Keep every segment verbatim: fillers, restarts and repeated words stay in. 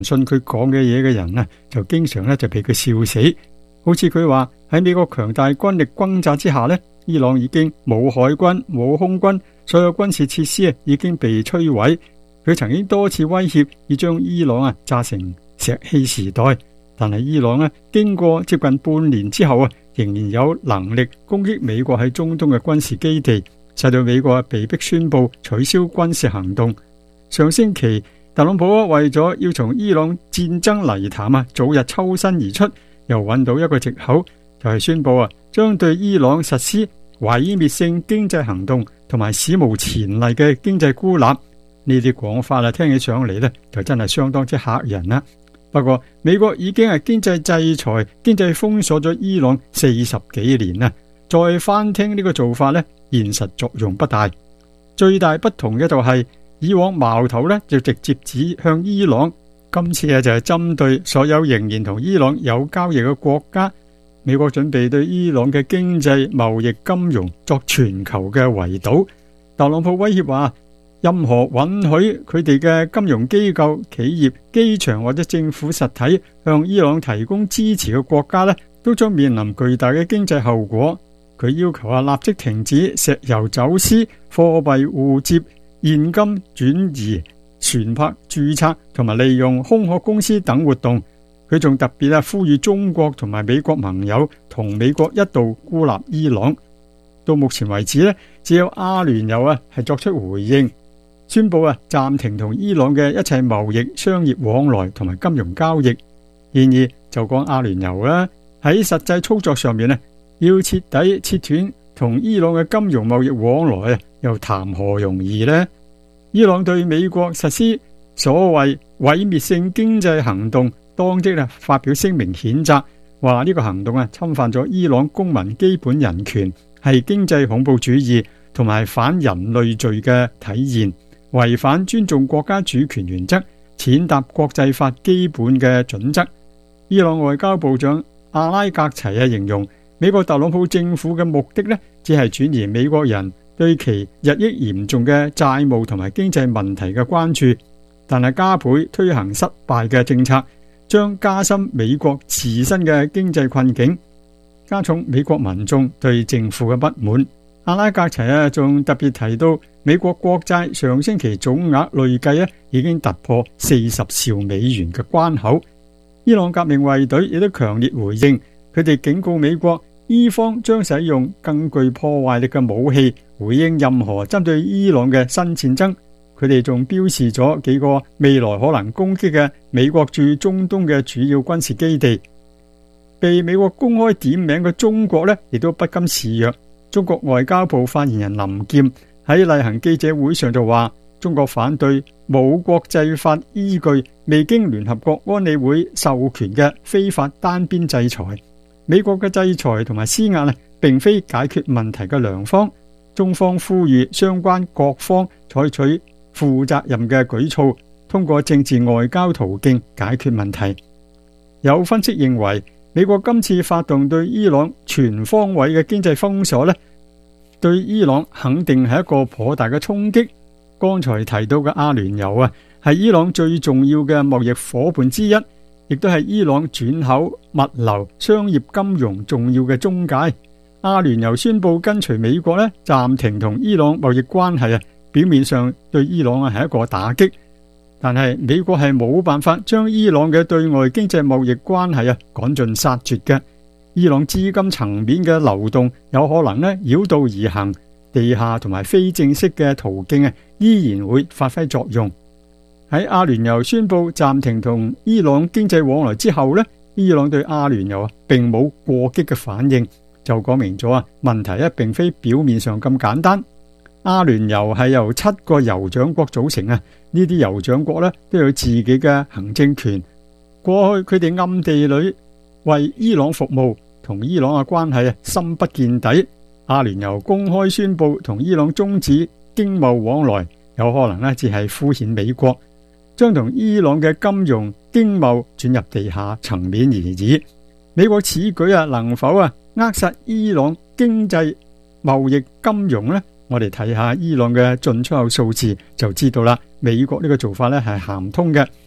信佢講嘅嘢嘅人啊，就經常咧就被佢笑死。好似佢話喺美國強大軍力轟炸之下呢，伊朗已經冇海軍冇空軍，所有軍事設施啊已經被摧毀。佢曾經多次威脅要將伊朗啊炸成石器時代，但係伊朗啊經過接近半年之後啊，仍然有能力攻擊美國喺中東嘅軍事基地，使到美國啊被迫宣布取消軍事行動。上星期特朗普啊為咗要從伊朗戰爭泥潭啊早日抽身而出，又揾到一個藉口，就係宣布啊將對伊朗實施毀滅性經濟行動同埋史無前例嘅經濟孤立。呢啲講法啊聽起上嚟呢，就真係相當之嚇人啦。不過美國已經係經濟制裁、經濟封鎖咗伊朗四十幾年啦，再翻聽呢個做法呢，現實作用不大。最大不同嘅就係以往矛頭呢就直接指向伊朗，今次啊就係針對所有仍然同伊朗有交易嘅國家。美國準備對伊朗嘅經濟、貿易、金融作全球嘅圍堵。特朗普威脅話，任何允許佢哋嘅金融機構、企業、機場或者政府實體向伊朗提供支持嘅國家呢，都將面臨巨大嘅經濟後果。佢要求啊立即停止石油走私、貨幣互接、現金轉移、船舶註冊同埋利用空殼公司等活動。佢仲特別啊呼籲中國同埋美國盟友同美國一道孤立伊朗。到目前為止呢，只有阿聯酋啊係作出回應，宣布啊暫停同伊朗嘅一切貿易、商業往來同埋金融交易。然而就講阿聯酋啦，喺實際操作上面呢，要徹底切斷同伊朗嘅金融貿易往來啊，又談何容易呢？伊朗對美國實施所謂毀滅性經濟行動，當即啊發表聲明譴責，話呢個行動啊侵犯咗伊朗公民基本人權，係經濟恐怖主義同埋反人類罪嘅體現，違反尊重國家主權原則，踐踏國際法基本嘅準則。伊朗外交部長阿拉格齊啊形容美國特朗普政府嘅目的呢，只係轉移美國人對其日益嚴重嘅債務同埋經濟問題嘅關注，但係加倍推行失敗嘅政策，將加深美國自身嘅經濟困境，加重美國民眾對政府嘅不滿。阿拉格齊啊仲特別提到，美國國債上星期總額累計啊已經突破四十兆美元嘅關口。伊朗革命衛隊亦都強烈回應，佢哋警告美國，伊方將使用更具破壞力嘅武器回應任何針對伊朗嘅新戰爭。佢哋仲標示咗幾個未來可能攻擊嘅美國駐中東嘅主要軍事基地。被美國公開點名嘅中國呢，亦都不甘示弱。中國外交部發言人林劍喺例行記者會上就話，中國反對冇國際法依據、未經聯合國安理會授權嘅非法單邊制裁。美國嘅制裁同埋施壓呢，並非解決問題嘅良方。中方呼籲相關各方採取負責任嘅舉措，通過政治外交途徑解決問題。有分析認為，美國今次發動對伊朗全方位嘅經濟封鎖呢，對伊朗肯定係一個頗大嘅衝擊。剛才提到嘅阿聯酋啊，係伊朗最重要嘅貿易夥伴之一，亦都係伊朗轉口、物流、商業、金融重要嘅中介。阿聯酋宣布跟隨美國呢，暫停同伊朗貿易關係啊，表面上對伊朗啊係一個打擊，但係美國係冇辦法將伊朗嘅對外經濟貿易關係啊趕盡殺絕嘅。伊朗資金層面嘅流動有可能呢繞道而行，地下同埋非正式嘅途徑啊依然會發揮作用。喺阿聯酋宣布暫停同伊朗經濟往來之後呢，伊朗對阿聯酋啊並冇過激嘅反應，就講明咗啊問題咧並非表面上咁簡單。阿聯酋係由七個酋長國組成啊，呢啲酋長國咧都有自己嘅行政權。過去佢哋暗地裏為伊朗服務，同伊朗嘅關係啊深不見底。阿聯酋公開宣布同伊朗終止經貿往來，有可能咧只係敷衍美國，將同伊朗嘅金融經貿轉入地下層面而已。美國此舉啊能否啊扼殺伊朗經濟貿易金融呢？我哋睇下伊朗嘅進出口數字就知道啦。美國呢個做法咧係行唔通嘅。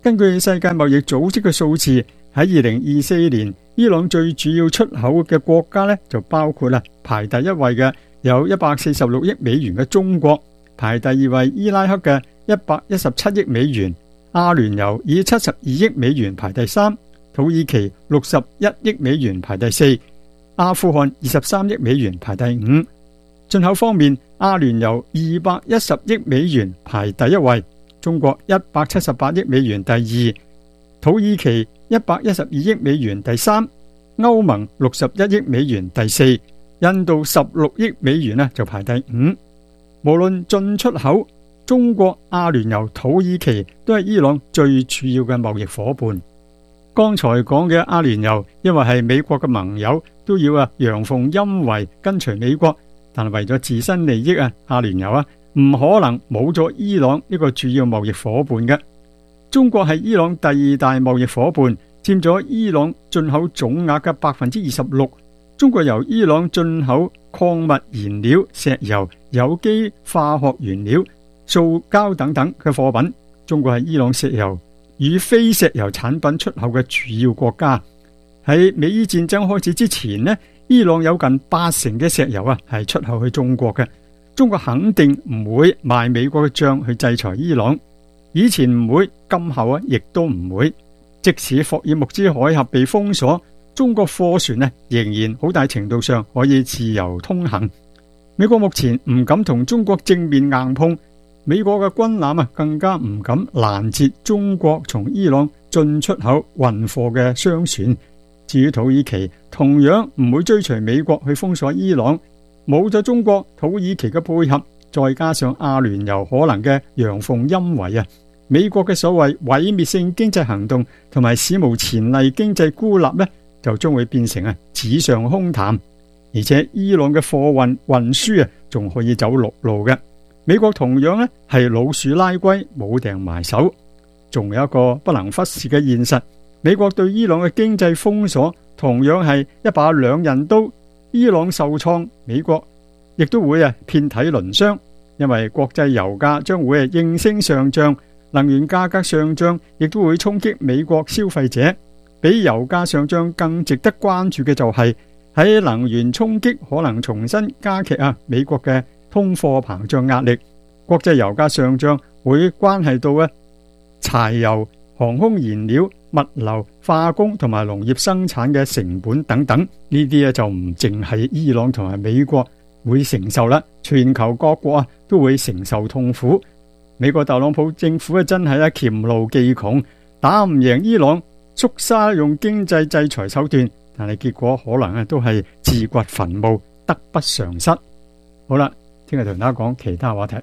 根據世界貿易組織嘅數字，喺二零二四年，伊朗最主要出口嘅國家呢，就包括啦排第一位嘅有一百四十六億美元嘅中國，排第二位伊拉克嘅一百一十七億美元，阿聯酋以七十二億美元排第三，土耳其六十一億美元排第四，阿富汗二十三億美元排第五。進口方面，阿聯酋二百一十億美元排第一位，中國一百七十八億美元第二，土耳其一百一十二億美元第三，歐盟六十一億美元第四，印度十六億美元呢就排第五。無論進出口，中國、阿聯酋、土耳其都係伊朗最主要嘅貿易夥伴。剛才講嘅阿聯酋，因為係美國嘅盟友，都要啊陽奉陰違跟隨美國，但係為咗自身利益啊，阿聯酋啊唔可能冇咗伊朗呢個主要貿易夥伴嘅。中國係伊朗第二大貿易夥伴，佔咗伊朗進口總額嘅百分之二十六。中國由伊朗進口礦物燃料、石油、有機化學原料、塑膠等等嘅貨品。中國係伊朗石油與非石油產品出口嘅主要國家。喺美伊戰爭開始之前呢，伊朗有近八成嘅石油啊係出口去中國嘅。中國肯定唔會賣美國嘅賬去制裁伊朗，以前唔會，今後啊亦都唔會。即使霍爾木茲海峽被封鎖，中國貨船呢仍然好大程度上可以自由通行。美國目前唔敢同中國正面硬碰，美國嘅軍艦啊更加唔敢攔截中國從伊朗進出口運貨嘅商船。至於土耳其，同樣唔會追隨美國去封鎖伊朗。冇咗中國、土耳其嘅配合，再加上阿聯酋可能嘅陽奉陰違啊，美國嘅所謂毀滅性經濟行動同埋史無前例經濟孤立呢，就將會變成啊紙上空談。而且伊朗嘅貨運運輸啊，仲可以走陸路嘅。美國同樣呢係老鼠拉龜，冇埞埋手。仲有一個不能忽視嘅現實，美國對伊朗嘅經濟封鎖同樣係一把兩刃刀。伊朗受創，美國亦都會啊遍體鱗傷，因為國際油價將會係應聲上漲，能源價格上漲亦都會衝擊美國消費者。比油價上漲更值得關注嘅就係喺能源衝擊可能重新加劇啊美國嘅通貨膨脹壓力。國際油價上漲會關係到啊柴油、航空燃料、物流、化工同埋農業生產嘅成本等等，呢啲咧就唔淨係伊朗同埋美國會承受啦，全球各國啊都會承受痛苦。美國特朗普政府啊真係咧黔驢技窮，打唔贏伊朗，縮沙用經濟制裁手段，但係結果可能啊都係自掘墳墓，得不償失。好啦，聽日同大家講其他話題。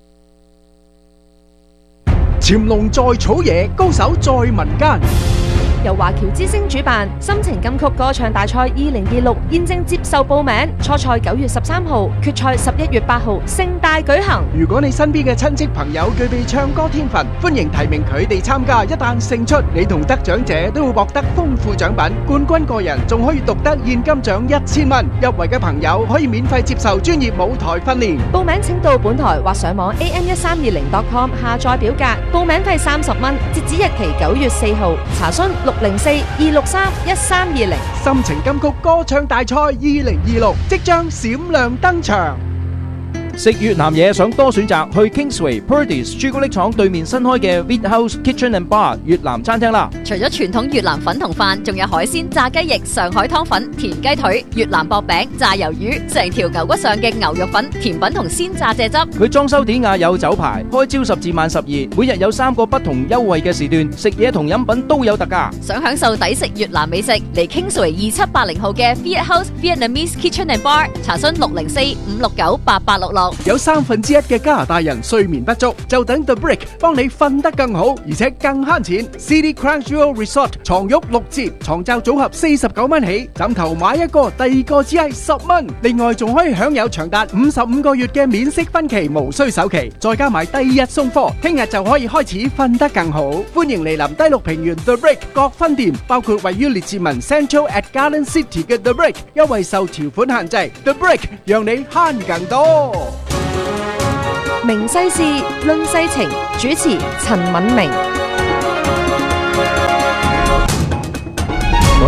潛龍在草野，高手在民間。 由華僑之星主辦心情金曲歌唱大賽二零二六現正接受報名，初賽九月十三號，決賽十一月八號，盛大舉行。 如果你身邊嘅親戚朋友具備唱歌天分，歡迎提名佢哋參加。一旦勝出，你同得獎者都會獲得豐富獎品，冠軍個人仲可以獨得現金獎一千蚊。入圍嘅朋友可以免費接受專業舞台訓練。 報名請到本台或上網 a m 一三二零 dot com 下載表格，報名費三十蚊，截止日期九月四號。查詢六零四二六三一三二零。 心情金曲歌唱大賽二零二六即將閃亮登場。 食越南嘢想多選擇，去 Kingsway Purdey's 朱古力廠對面新開嘅 Wheat House Kitchen and Bar 越南餐廳啦。 除咗傳統越南粉同飯，仲有海鮮、炸雞翼、上海湯粉、田雞腿、越南薄餅、炸魷魚，成條牛骨上嘅牛肉粉、甜品同鮮炸蔗汁。 佢裝修典雅有酒牌，開朝十至晚十二，每日有三個不同優惠嘅時段，食嘢同飲品都有特價。 想享受抵食越南美食，嚟 Kingsway 二七八零號嘅 Wheat House Vietnamese Kitchen and Bar， 查詢六零四五六九八八六六。 有三分之一嘅加拿大人睡眠不足，就等 The Brick 幫你瞓得更好，而且更慳錢。City Crunchyroll Resort 床褥六折，床罩組合四十九蚊起，枕頭買一個，第二個只係十蚊。另外仲可以享有長達五十五個月嘅免息分期，無需首期，再加埋第二日送貨，聽日就可以開始瞓得更好。歡迎嚟臨低綠平原 The Brick 各分店，包括位於列治文 Central at Garden City 嘅 The Brick， 優惠受條款限制。The Brick 讓你慳更多。 明世事論世情，主持陳敏明。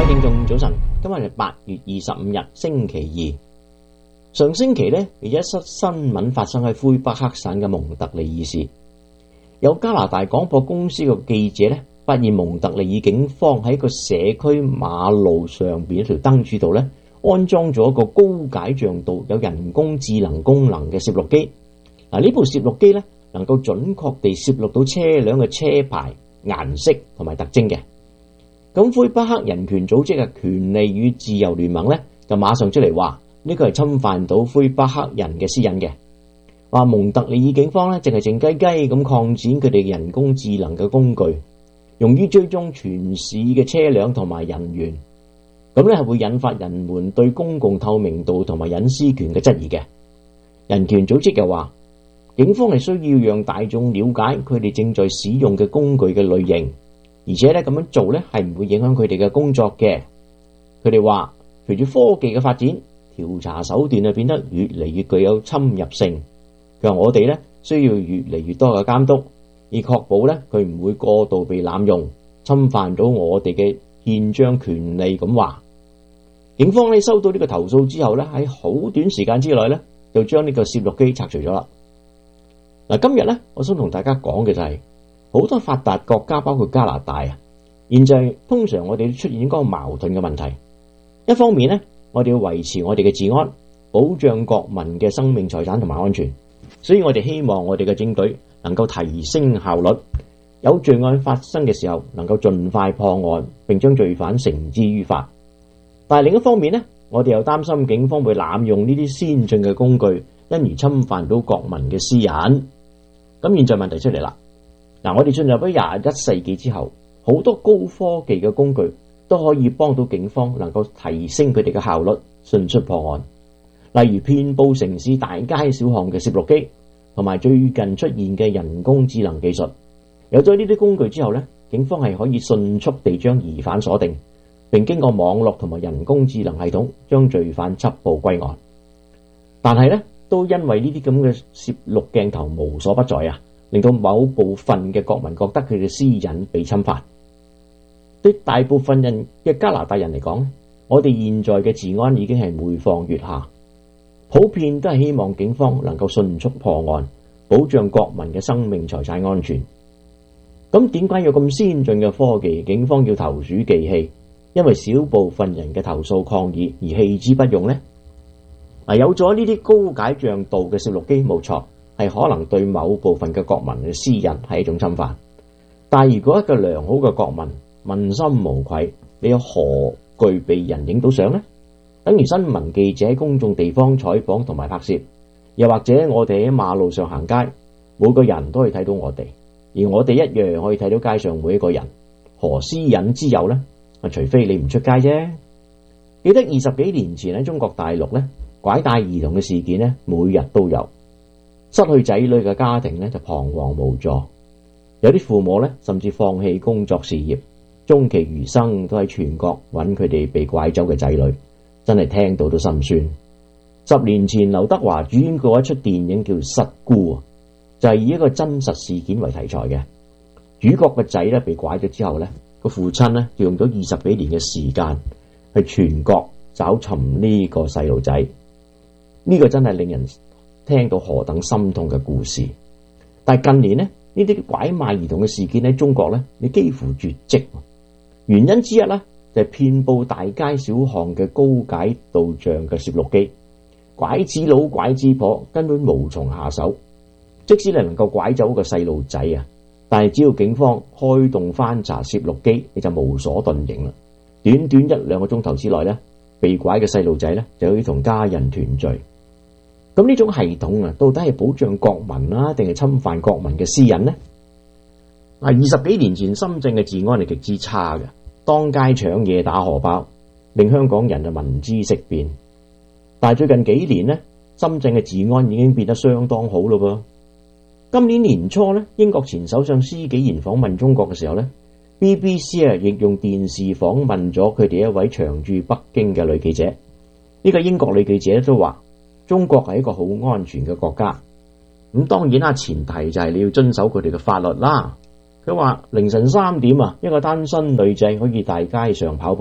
聽眾早晨，今日係八月二十五日星期二。上星期呢，有一則新聞發生喺魁北克省嘅蒙特利爾市，有加拿大廣播公司嘅記者呢，發現蒙特利爾警方喺個社區馬路上邊一條燈柱度呢，安裝咗一個高解像度、有人工智能功能嘅攝錄機。嗱，呢部攝錄機呢，能夠準確地攝錄到車輛嘅車牌、顏色同埋特徵嘅。咁魁北克人權組織嘅權利與自由聯盟呢，就馬上出嚟話呢個係侵犯到魁北克人嘅私隱嘅，話蒙特利爾警方呢，淨係靜雞雞咁擴展佢哋嘅人工智能嘅工具，用於追蹤全市嘅車輛同埋人員，咁呢係會引發人們對公共透明度同埋隱私權嘅質疑嘅。人權組織又話，警方係需要讓大眾了解佢哋正在使用嘅工具嘅類型。而且咧咁樣做咧係唔會影響佢哋嘅工作嘅。佢哋話，隨住科技嘅發展，調查手段啊變得越嚟越具有侵入性。佢話我哋咧需要越嚟越多嘅監督，以確保咧佢唔會過度被濫用，侵犯到我哋嘅憲章權利。咁話，警方咧收到呢個投訴之後咧，喺好短時間之內咧就將呢個攝錄機拆除咗啦。嗱，今日咧我想同大家講嘅就係、是。好多發達國家包括加拿大啊，現在通常我哋都出現嗰個矛盾嘅問題。一方面呢，我哋要維持我哋嘅治安，保障國民嘅生命財產同埋安全，所以我哋希望我哋嘅警隊能夠提升效率，有罪案發生嘅時候能夠盡快破案，並將罪犯繩之於法。但係另一方面呢，我哋又擔心警方會濫用呢啲先進嘅工具，因而侵犯到國民嘅私隱。咁現在問題出嚟啦。嗱，我哋進入咗廿一世紀之後，好多高科技嘅工具都可以幫到警方能夠提升佢哋嘅效率，迅速破案。例如遍佈城市大街小巷嘅攝錄機，同埋最近出現嘅人工智能技術。有咗呢啲工具之後呢，警方係可以迅速地將疑犯鎖定，並經過網絡同埋人工智能系統將罪犯緝捕歸案。但係呢，都因為呢啲咁嘅攝錄鏡頭無所不在啊，令到某部分嘅國民覺得佢哋私隱被侵犯。對大部分人嘅加拿大人嚟講，我哋現在嘅治安已經係每況愈下，普遍都係希望警方能夠迅速破案，保障國民嘅生命財產安全。咁點解有咁先進嘅科技，警方要投鼠忌器？因為少部分人嘅投訴抗議而棄之不用呢？嗱，有咗呢啲高解像度嘅攝錄機，冇錯，係可能對某部分嘅國民嘅私隱係一種侵犯。但係如果一個良好嘅國民問心無愧，你有何懼被人影到相呢？等於新聞記者喺公眾地方採訪同埋拍攝，又或者我哋喺馬路上行街，每個人都可以睇到我哋，而我哋一樣可以睇到街上每一個人，何私隱之有呢？除非你唔出街啫。記得二十幾年前喺中國大陸呢，拐帶兒童嘅事件呢，每日都有，失去仔女嘅家庭呢，就彷徨無助，有啲父母呢，甚至放棄工作事業，終其餘生都喺全國揾佢哋被拐走嘅仔女，真係聽到都心酸。十年前劉德華主演過一出電影叫《失孤》，就係以一個真實事件為題材嘅。主角嘅仔呢，被拐咗之後呢，個父親呢，就用咗二十幾年嘅時間去全國找尋呢個細路仔。呢個真係令人聽到何等心痛嘅故事。但係近年呢，呢啲拐賣兒童嘅事件喺中國呢，你幾乎絕跡。原因之一呢，就係遍佈大街小巷嘅高解度像嘅攝錄機，拐子佬拐子婆根本無從下手。即使你能夠拐走個細路仔啊，但係只要警方開動翻查攝錄機，你就無所遁形啦。短短一兩個鐘頭之內呢，被拐嘅細路仔呢，就可以同家人團聚。咁呢種系統啊，到底係保障國民啊，定係侵犯國民嘅私隱呢？啊，二十幾年前深圳嘅治安係極之差嘅，當街搶夜打荷包，令香港人就聞之色變。但係最近幾年呢，深圳嘅治安已經變得相當好咯噃。今年年初呢，英國前首相施紀賢訪問中國嘅時候呢， B B C 啊亦用電視訪問咗佢哋一位長駐北京嘅女記者。呢個英國女記者都話，中國係一個好安全嘅國家。咁當然啦，前提就係你要遵守佢哋嘅法律啦。佢話凌晨三點啊，一個單身女仔可以大街上跑步，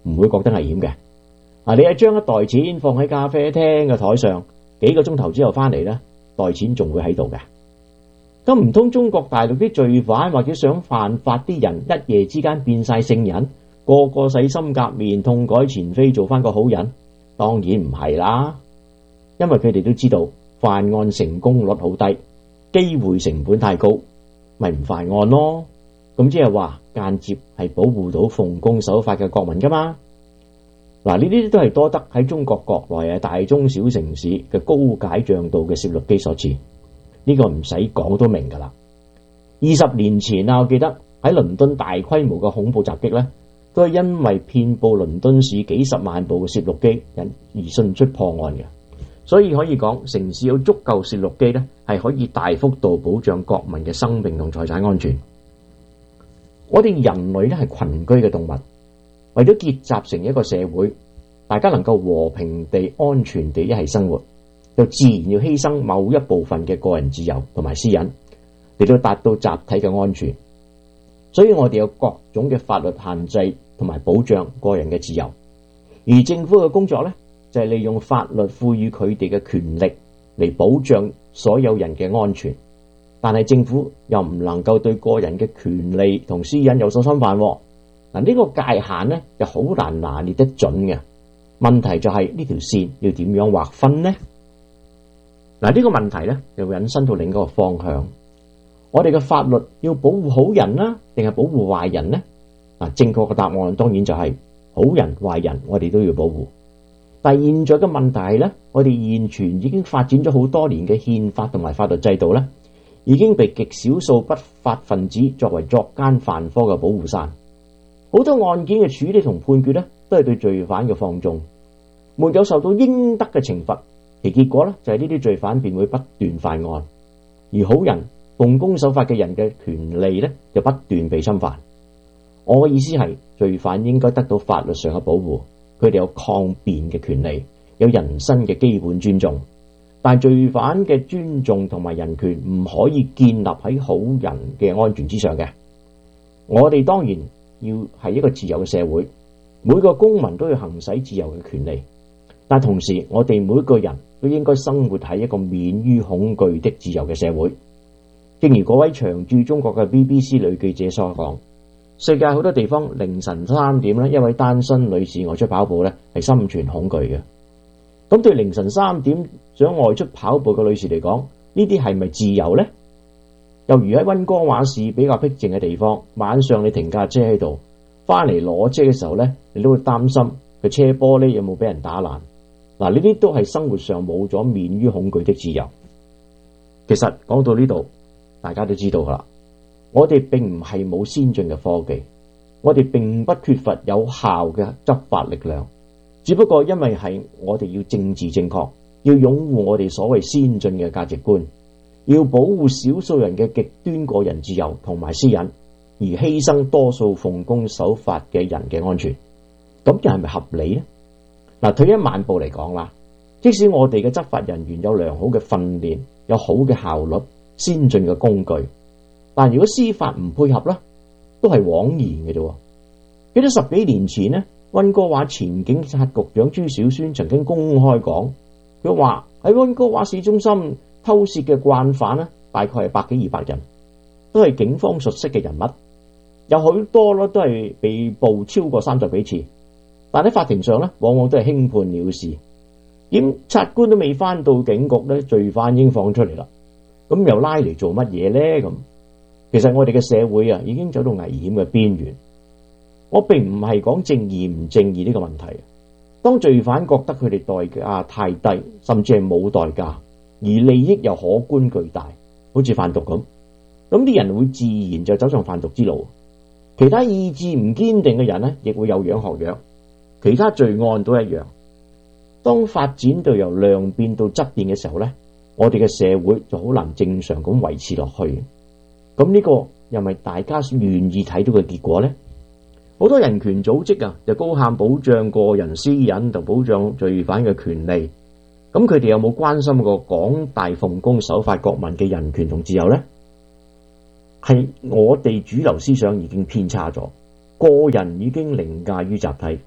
唔會覺得危險嘅。啊，你係將一袋錢放喺咖啡廳嘅台上，幾個鐘頭之後翻嚟呢，袋錢仲會喺度嘅。咁唔通中國大陸啲罪犯或者想犯法啲人一夜之間變晒聖人，個個洗心革面，痛改前非，做翻個好人？當然唔係啦，因為佢哋都知道犯案成功率好低，機會成本太高，咪唔犯案咯。咁即係話間接係保護到奉公守法嘅國民噶嘛。嗱，呢啲都係多得喺中國國內嘅大中小城市嘅高解像度嘅攝錄機所致。呢個唔使講都明噶啦。二十年前啊，我記得喺倫敦大規模嘅恐怖襲擊呢，都係因為遍佈倫敦市幾十萬部嘅攝錄機而迅速破案嘅。所以可以講，城市有足夠攝錄機呢，係可以大幅度保障國民嘅生命同財產安全。我哋人類呢係群居嘅動物，為咗結集成一個社會，大家能夠和平地、安全地一齊生活，就自然要犧牲某一部分嘅個人自由同埋私隱，嚟到達到集體嘅安全。所以我哋有各種嘅法律限制同埋保障個人嘅自由，而政府嘅工作呢，就係利用法律賦予佢哋嘅權力嚟保障所有人嘅安全。但係政府又唔能夠對個人嘅權利同私隱有所侵犯。嗱，呢個界限呢，就好難拿捏得準嘅。問題就係呢條線要點樣劃分呢？嗱，呢個問題呢，又會引申到另一個方向。我哋嘅法律要保護好人啦，定係保護壞人呢？嗱，正確嘅答案當然就係好人壞人我哋都要保護。但係現在嘅問題係呢，我哋現存已經發展咗好多年嘅憲法同埋法律制度呢，已經被極少數不法分子作為作奸犯科嘅保護傘。好多案件嘅處理同判決呢，都係對罪犯嘅放縱，沒有受到應得嘅懲罰，其結果呢，就係呢啲罪犯便會不斷犯案，而好人奉公守法嘅人嘅權利呢，就不斷被侵犯。我嘅意思係，罪犯應該得到法律上嘅保護，佢哋有抗辯嘅權利，有人身嘅基本尊重。但罪犯嘅尊重同埋人權唔可以建立喺好人嘅安全之上嘅。我哋當然要係一個自由嘅社會，每個公民都要行使自由嘅權利，但同時我哋每個人都應該生活喺一個免於恐懼的自由嘅社會。正如嗰位長駐中國嘅 B B C 女記者所講，世界好多地方凌晨三點呢，一位單身女士外出跑步呢，係心存恐懼嘅。咁對凌晨三點想外出跑步嘅女士嚟講，呢啲係咪自由呢？又如喺溫哥華市比較僻靜嘅地方，晚上你停架車喺度，翻嚟攞車嘅時候呢，你都會擔心個車玻璃有冇俾人打爛。嗱，呢啲都係生活上冇咗免於恐懼的自由。其實講到呢度，大家都知道噶啦，我哋並唔係冇先進嘅科技，我哋並不缺乏有效嘅執法力量。只不過因為係我哋要政治正確，要擁護我哋所謂先進嘅價值觀，要保護少數人嘅極端個人自由同埋私隱，而犧牲多數奉公守法嘅人嘅安全，咁又係咪合理呢？嗱，退一萬步嚟講啦，即使我哋嘅執法人員有良好嘅訓練，有好嘅效率，先進嘅工具，但如果司法唔配合咧，都係枉然嘅啫。記得十幾年前呢，溫哥華前警察局長朱小宣曾經公開講，佢話喺溫哥華市中心偷竊嘅慣犯呢，大概係百幾二百人，都係警方熟悉嘅人物，有好多咯都係被捕超過三十幾次，但喺法庭上呢，往往都係輕判了事，檢察官都未翻到警局呢，罪犯已經放出嚟啦，咁又拉嚟做乜嘢呢？咁其實我哋嘅社會啊，已經走到危險嘅邊緣。我並唔係講正義唔正義呢個問題。當罪犯覺得佢哋代價太低，甚至係冇代價，而利益又可觀巨大，好似販毒咁，咁啲人會自然就走上販毒之路。其他意志唔堅定嘅人呢，亦會有樣學樣。其他罪案都一樣。當發展到由量變到質變嘅時候呢，我哋嘅社會就好難正常咁維持落去。咁呢個又咪大家願意睇到嘅結果呢？好多人權組織啊，就高喊保障個人私隱同保障罪犯嘅權利。咁佢哋有冇關心過廣大奉公守法國民嘅人權同自由呢？係我哋主流思想已經偏差咗，個人已經凌駕於集體，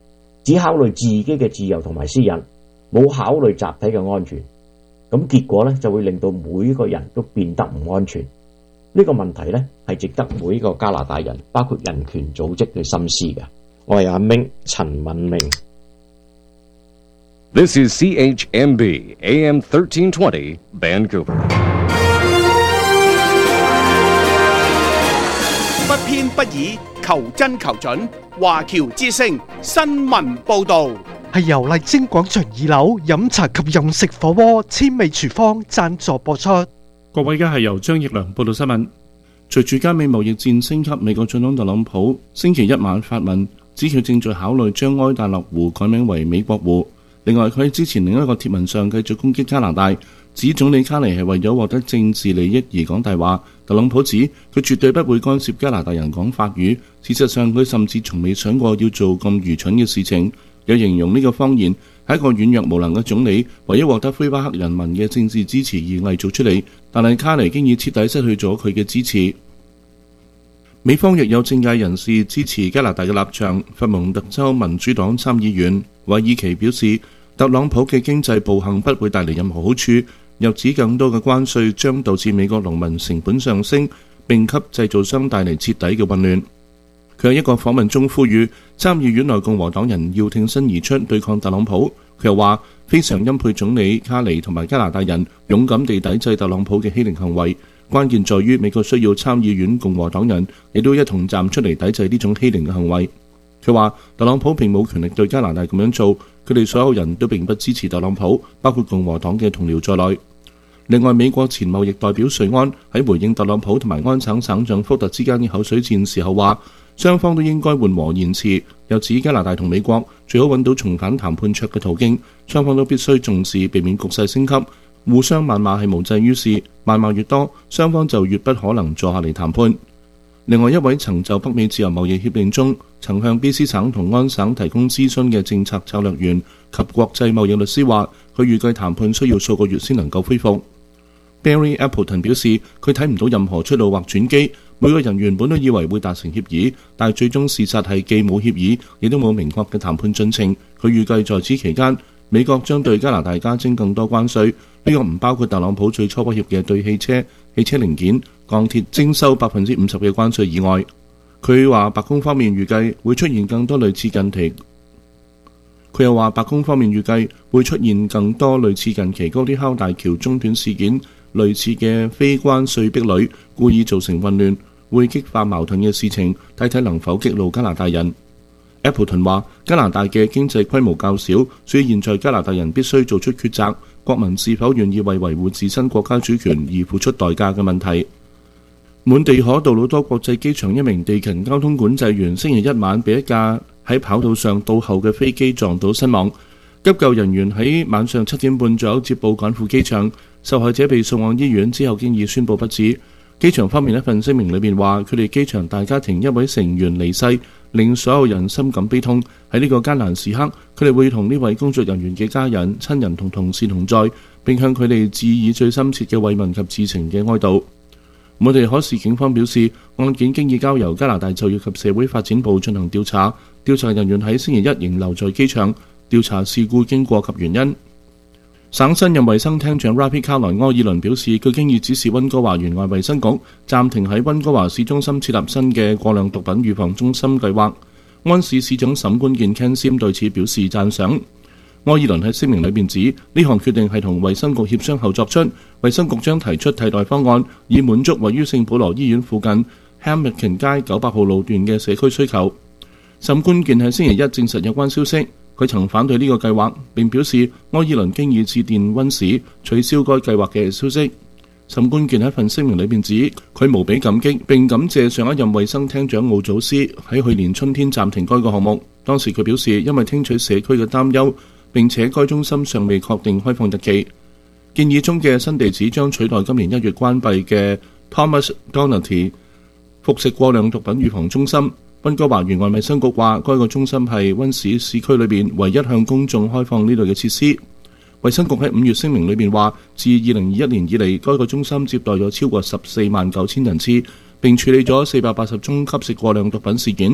只考慮自己嘅自由同埋私隱，冇考慮集體嘅安全。咁結果咧就會令到每一個人都變得唔安全。呢個問題咧係值得每一個加拿大人，包括人權組織去深思嘅。我係阿明陳敏明。 This is C H M B A M thirteen twenty Vancouver。 不偏不倚，求真求準。華僑之聲新聞報導。 係由麗晶廣場二樓飲茶及飲食火鍋千味廚房贊助播出。 各位，而家係由張奕良報道新聞。隨住加美貿易戰升級，美國總統特朗普星期一晚發文，指佢正在考慮將埃戴勒湖改名為美國湖。另外，佢喺之前另一個貼文上繼續攻擊加拿大，指總理卡尼係為咗獲得政治利益而講大話。特朗普指佢絕對不會干涉加拿大人講法語，事實上佢甚至從未想過要做咁愚蠢嘅事情。有形容呢個謊言係一個軟弱無能嘅總理為咗獲得魁北克人民嘅政治支持而偽造出嚟，但係卡尼經已徹底失去咗佢嘅支持。美方亦有政界人士支持加拿大嘅立場。佛蒙特州民主黨參議員韋爾奇表示，特朗普嘅經濟暴行不會帶嚟任何好處，又指更多嘅關稅將導致美國農民成本上升，並給製造商帶嚟徹底嘅混亂。佢喺一個訪問中呼籲參議院內共和黨人要挺身而出對抗特朗普。佢又話非常欽佩總理卡尼同埋加拿大人勇敢地抵制特朗普嘅欺凌行為，關鍵在於美國需要參議院共和黨人亦都一同站出嚟抵制呢種欺凌嘅行為。佢話特朗普並冇權力對加拿大咁樣做，佢哋所有人都並不支持特朗普，包括共和黨嘅同僚在內。另外，美國前貿易代表瑞安喺回應特朗普同埋安省省長福特之間嘅口水戰時候話，雙方都應該緩和言辭，又指加拿大同美國最好揾到重返談判桌嘅途徑，雙方都必須重視，避免局勢升級。互相謾罵係無濟於事，謾罵越多，雙方就越不可能坐下嚟談判。另外一位曾就北美自由貿易協定中曾向 B C 省同安省提供諮詢嘅政策策略員及國際貿易律師話，佢預計談判需要數個月先能夠恢復。Barry Appleton 表示，佢睇唔到任何出路或轉機。每個人原本都以為會達成協議，但係最終事實係既冇協議，亦都冇明確嘅談判進程。佢預計在此期間，美國將對加拿大加徵更多關稅，呢個唔包括特朗普最初威脅嘅對汽車、汽車零件、鋼鐵徵收百分之五十嘅關稅以外。佢話白宮方面預計會出現更多類似近期。佢又話白宮方面預計會出現更多類似近期高鐵敲大橋中斷事件類似嘅非關稅壁壘，故意造成混亂，會激化矛盾嘅事情，睇睇能否激怒加拿大人。Appleton 話加拿大嘅經濟規模較小，所以現在加拿大人必須做出抉擇，國民是否願意為維護自身國家主權而付出代價嘅問題。滿地可杜魯多國際機場一名地勤交通管制員星期一晚被一架喺跑道上倒後嘅飛機撞到身亡，急救人員喺晚上七點半左右接報趕赴機場，受害者被送往醫院之後經已宣布不治。機場方面一份聲明裏面話，佢哋機場大家庭一位成員離世，令所有人深感悲痛。喺呢個艱難時刻，佢哋會同呢位工作人員嘅家人、親人同同事同在，並向佢哋致以最深切嘅慰問及至情嘅哀悼。我哋可視警方表示，案件經已交由加拿大就業及社會發展部進行調查，調查人員喺星期一仍留在機場調查事故經過及原因。省新任衛生廳長 Ravi Kahlon 柯爾倫表示，佢經已指示溫哥華園外衛生局暫停喺溫哥華市中心設立新嘅過量毒品預防中心計劃。安市市長沈關健 Ken Sim 對此表示讚賞。柯爾倫喺聲明裏面指，呢項決定係同衛生局協商後作出，衛生局將提出替代方案，以滿足位於聖保羅醫院附近 Hamilton 街九百號路段嘅社區需求。沈關健喺星期一證實有關消息。佢曾反對呢個計劃，並表示柯爾倫經已致電溫市取消該計劃嘅消息。沈關健喺份聲明裏面指，佢無比感激並感謝上一任衛生廳長奧祖斯喺去年春天暫停該個項目。當時佢表示，因為聽取社區嘅擔憂，並且該中心尚未確定開放日期。建議中嘅新地址將取代今年一月關閉嘅 Thomas Donati 服食過量毒品預防中心。溫哥華園外衛生局話，該個中心係溫市市區裏邊唯一向公眾開放呢類嘅設施。衛生局喺五月聲明裏邊話，自二零二一年以嚟，該個中心接待咗超過十四萬九千人次，並處理咗四百八十宗吸食過量毒品事件，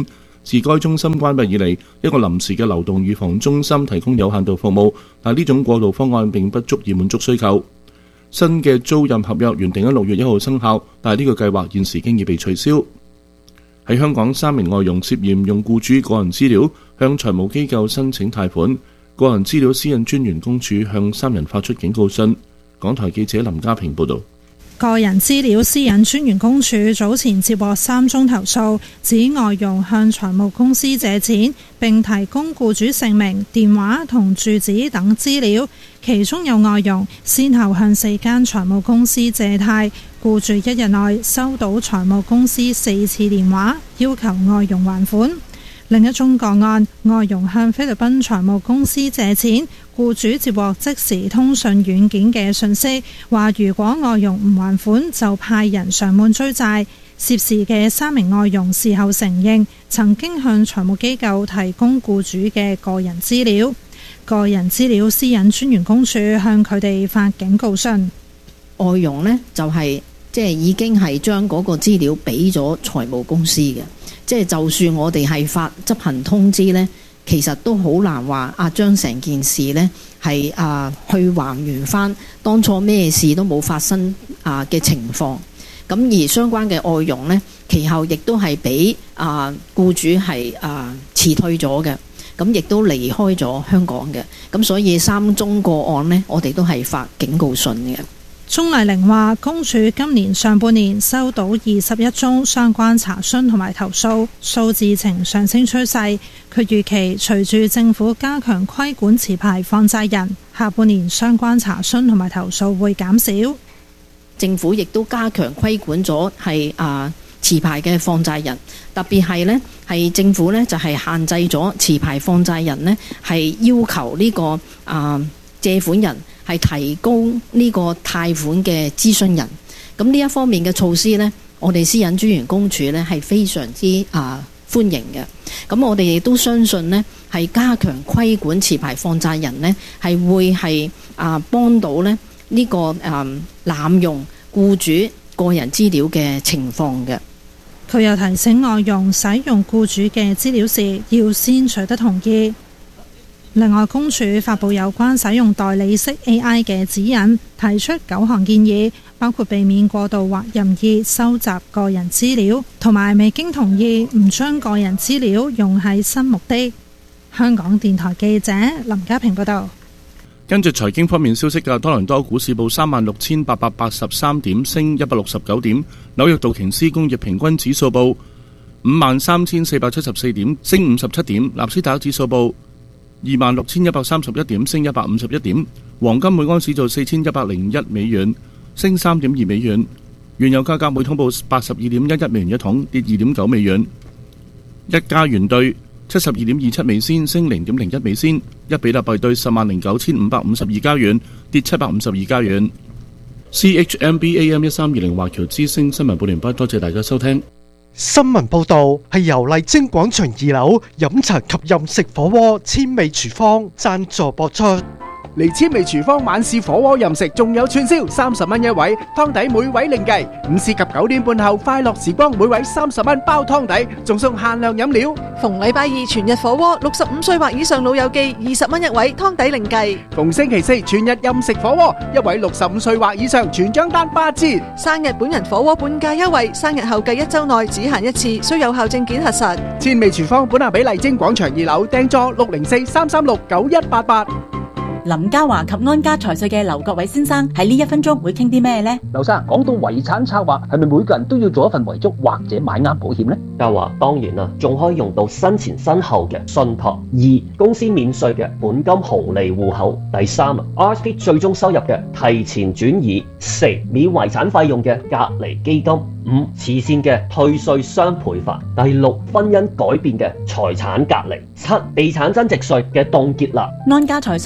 自該中心關閉以嚟，一個臨時嘅流動預防中心提供有限度服務，但呢種過渡方案並不足以滿足需求。新嘅租賃合約原定喺六月一號生效，但係呢個計劃現時經已被取消。喺香港，三名外傭涉嫌用僱主個人資料向財務機構申請貸款，個人資料私隱專員公署向三人發出警告信。港台記者林家平報導。 個人資料私隱專員公署早前接獲三宗投訴，指外傭向財務公司借錢，並提供僱主姓名、電話同住址等資料。其中有外傭先後向四間財務公司借貸，僱主一日內收到財務公司四次電話，要求外傭還款。另一宗個案，外傭向菲律賓財務公司借錢，僱主接獲即時通訊軟件嘅訊息，話如果外傭唔還款，就派人上門追債。涉事嘅三名外傭事後承認，曾經向財務機構提供僱主嘅個人資料。個人資料私隱專員公署向佢哋發警告信。 外傭呢，就係即係已經係將嗰個資料俾咗財務公司嘅。即係就算我哋係發執行通知呢，其實都好難話啊將成件事呢係啊去還原翻當初咩事都冇發生啊嘅情況。咁而相關嘅外傭呢，其後亦都係俾啊僱主係啊辭退咗嘅，咁亦都離開咗香港嘅。咁所以三宗個案呢，我哋都係發警告信嘅。 鍾麗玲話，公署今年上半年收到二十一宗相關查詢同埋投訴，數字呈上升趨勢。佢預期隨住政府加強規管持牌放債人，下半年相關查詢同埋投訴會減少。 政府亦都加強規管咗係啊持牌嘅放債人，特別係呢係政府呢就係限制咗持牌放債人呢係要求呢個啊借款人係提供呢個貸款嘅諮詢人。咁呢一方面嘅措施呢，我哋私隱專員公署呢係非常之啊歡迎嘅。咁我哋亦都相信呢係加強規管持牌放債人呢係會係啊幫到呢呢個啊濫用僱主個人資料嘅情況嘅。 佢又提醒外傭使用僱主嘅資料時，要先取得同意。另外，公署發布有關使用代理式 A I 嘅指引，提出九項建議，包括避免過度或任意收集個人資料，同埋未經同意唔將個人資料用喺新目的。香港電台記者林家平報道。 跟住財經方面消息嘅，多倫多股市報三萬六千八百八十三點，升一百六十九點；紐約道瓊斯工業平均指數報五萬三千四百七十四點，升五十七點；納斯達克指數報二萬六千一百三十一點，升一百五十一點。黃金每安士做四千一百零一美元，升三點二美元。原油價格每桶報八十二點一一美元一桶，跌二點九美元。一加元兌七十二點二七美仙，升零點零一美仙。一比特幣兌十萬零九千五百五十二加元，跌七百五十二加元。C H M B A M 一三二零華僑之聲新聞報完畢，多謝大家收聽。 新聞報導係由麗晶廣場二樓飲茶及飲食火鍋千味廚房贊助播出。 嚟千味廚房晚市火鍋任食，仲有串燒，三十蚊一位，湯底每位另計。午市及九點半後快樂時光，每位三十蚊包湯底，仲送限量飲料。 逢禮拜二全日火鍋，六十五歲或以上老友記二十蚊一位，湯底另計。 逢星期四全日任食火鍋，一位六十五歲或以上全張單八折。 生日本人火鍋半價優惠，生日後計一周內只限一次，需有效證件核實。 千味廚房本下比麗晶廣場二樓訂座六零四三三六九一八八。 林嘉華及安家財稅嘅劉國偉先生喺呢一分鐘會傾啲咩呢？ 劉生，講到遺產策劃，係咪每個人都要做一份遺囑或者買啱保險呢？ 嘉華，當然啦，仲可以用到生前身後嘅信託。二、公司免稅嘅本金紅利戶口。第三 ，R S P 最終收入嘅提前轉移。四、免遺產費用嘅隔離基金。五、慈善嘅退稅雙賠法。第六，婚姻改變嘅財產隔離。七、地產增值稅嘅凍結啦。 安家財稅將於八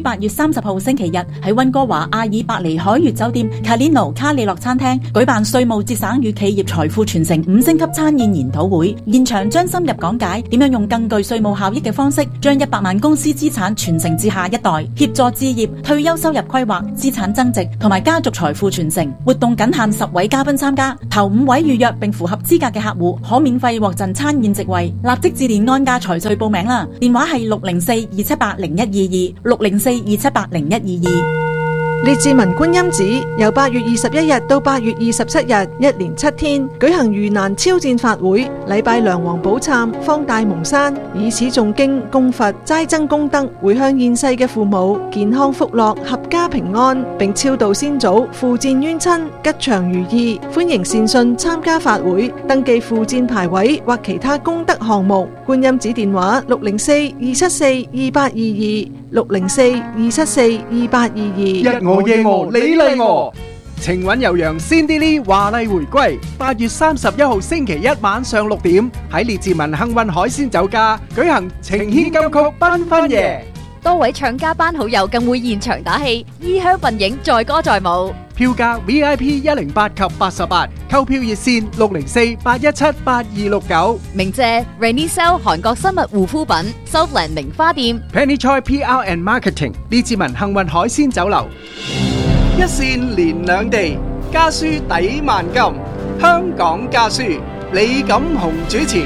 八月三十號星期日喺溫哥華阿爾伯尼海悅酒店 Calino 卡里諾餐廳舉辦稅務節省與企業財富傳承五星級餐宴研討會，現場將深入講解點樣用更具稅務效益嘅方式，將一百萬公司資產傳承至下一代，協助置業、退休收入規劃、資產增值同埋家族財富傳承。活動僅限十位嘉賓參加，頭五位預約並符合資格嘅客戶可免費獲贈餐宴席位。立即致電安家財稅報名啦，電話係六零四二七八零一二二六零四二七八零一二二。 列治文觀音寺由八月二十一日到八月二十七日，一連七天舉行盂蘭超薦法會，禮拜梁皇寶懺、方大蒙山，以此誦經供佛，齋增功德，回向現世嘅父母健康福樂、合家平安，並超度先祖，附薦冤親，吉祥如意。歡迎善信參加法會，登記附薦牌位或其他功德項目。觀音寺電話六零四二七四二八二二六零四二七四二八二二。 一我夜我你嚟我，情韻悠揚 Cindy Lee 華麗回歸，八月三十一號星期一晚上六點喺列治文幸運海鮮酒家舉行情牽金曲繽紛夜， 多位唱家班好友更會現場打氣，衣香鬢影，載歌載舞。 票價 V I P 一零八及八十八，購票熱線六零四八一七八二六九。 鳴謝 Renisel 韓國生物護膚品 Southland 名花店 Penny Choi P R and Marketing 列治文幸運海鮮酒樓。一線連兩地，家書抵萬金。香港家書，李錦雄主持。